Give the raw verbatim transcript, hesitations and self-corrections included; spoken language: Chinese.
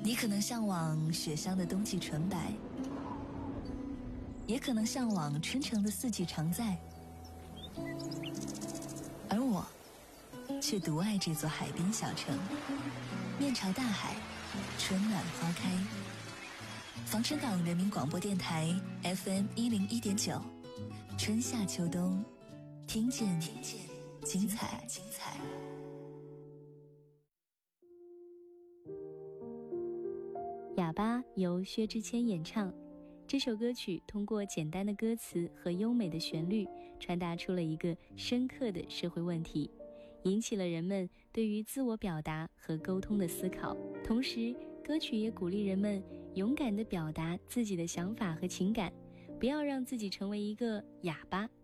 你可能向往雪乡的冬季纯白，也可能向往春城的四季常在，而我却独爱这座海滨小城，面朝大海，春暖花开。防城港人民广播电台 F M 一零一点九，春夏秋冬，听见听见精彩精彩。 哑巴由薛之谦演唱，这首歌曲通过简单的歌词和优美的旋律，传达出了一个深刻的社会问题，引起了人们对于自我表达和沟通的思考。同时，歌曲也鼓励人们勇敢地表达自己的想法和情感，不要让自己成为一个哑巴。